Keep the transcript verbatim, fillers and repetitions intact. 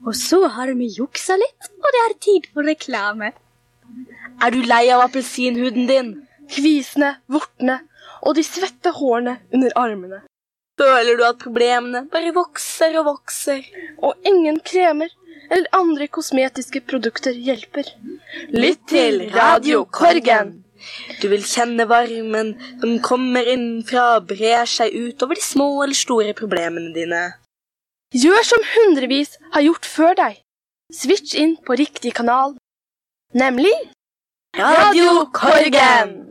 Og så har vi juksa litt, og det er tid for reklame. Er du lei av appelsinhuden din? Kvisene, vortene og de svette hårene under armene. Føler du at problemene bare vokser og vokser? Og ingen kremer eller andre kosmetiske produkter hjelper. Lytt til Radio Korgen. Du vil kjenne varmen som kommer innenfra og brer seg ut over de små eller store problemene dine. Gjør som hundrevis har gjort før deg. Switch inn på riktig kanal. Nemlig Radio Korgen.